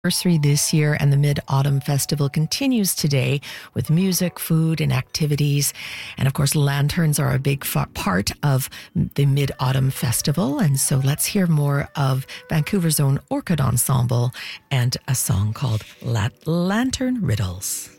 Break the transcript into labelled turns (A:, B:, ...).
A: Anniversary this year, and the Mid-Autumn Festival continues today with music, food, and activities. And of course, lanterns are a big part of the Mid-Autumn Festival. And so let's hear more of Vancouver's own Orchid Ensemble and a song called Lantern Riddles.